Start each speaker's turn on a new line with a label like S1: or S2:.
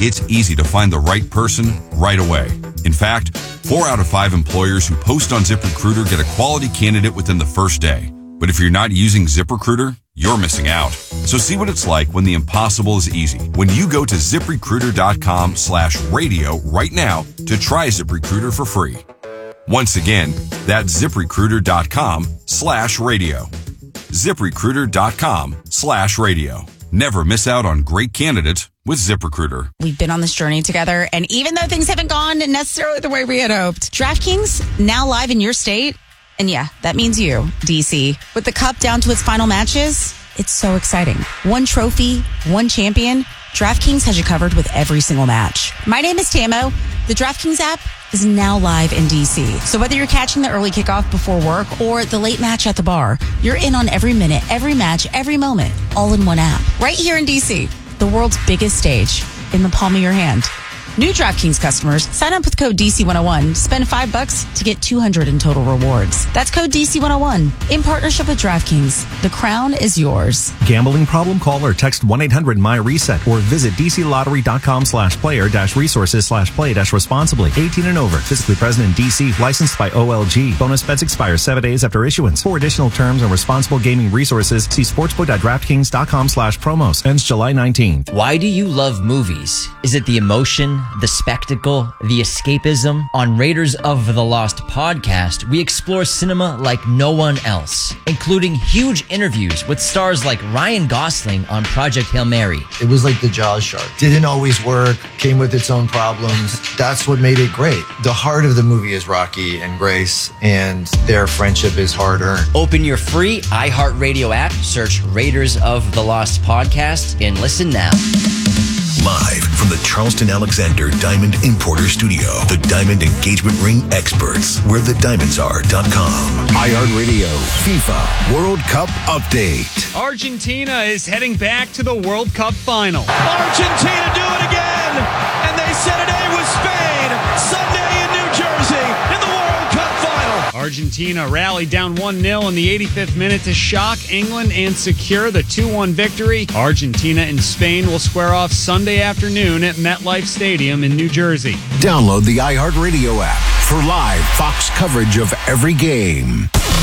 S1: it's easy to find the right person right away. In fact, 4 out of 5 employers who post on ZipRecruiter get a quality candidate within the first day. But if you're not using ZipRecruiter, you're missing out. So see what it's like when the impossible is easy. When you go to ZipRecruiter.com/radio right now to try ZipRecruiter for free. Once again, that's ZipRecruiter.com/radio. ZipRecruiter.com/radio. Never miss out on great candidates with ZipRecruiter.
S2: We've been on this journey together, and even though things haven't gone necessarily the way we had hoped, DraftKings now live in your state. And yeah, that means you, DC. With the Cup down to its final matches, it's so exciting. One trophy, one champion. DraftKings has you covered with every single match. My name is Tamo. The DraftKings app is now live in DC. So whether you're catching the early kickoff before work or the late match at the bar, you're in on every minute, every match, every moment, all in one app. Right here in DC, the world's biggest stage in the palm of your hand. New DraftKings customers, sign up with code DC101. Spend $5 to get $200 in total rewards. That's code DC101. In partnership with DraftKings, the crown is yours.
S3: Gambling problem? Call or text 1-800-MY-RESET or visit dclottery.com/player-resources/play-responsibly. 18 and over. Physically present in DC. Licensed by OLG. Bonus bets expire 7 days after issuance. For additional terms and responsible gaming resources, see sportsbook.draftkings.com/promos. Ends July 19th.
S4: Why do you love movies? Is it the emotion, the spectacle, the escapism? On Raiders of the Lost podcast, we explore cinema like no one else, including huge interviews with stars like Ryan Gosling on Project Hail Mary.
S5: It was like the Jaws shark. Didn't always work, came with its own problems. That's what made it great. The heart of the movie is Rocky and Grace, and their friendship is hard-earned.
S4: Open your free iHeartRadio app, search Raiders of the Lost podcast, and listen now.
S6: Live from the Charleston Alexander Diamond Importer Studio, the Diamond Engagement Ring experts, where the diamonds are.com. iHeartRadio FIFA World Cup Update.
S7: Argentina is heading back to the World Cup final. Argentina do it again, and they set it A with Spain Sunday in New Jersey in the World Cup final. Argentina rallied down 1-0 in the 85th minute to shock England and secure the 2-1 victory. Argentina and Spain will square off Sunday afternoon at MetLife Stadium in New Jersey.
S6: Download the iHeartRadio app for live Fox coverage of every game.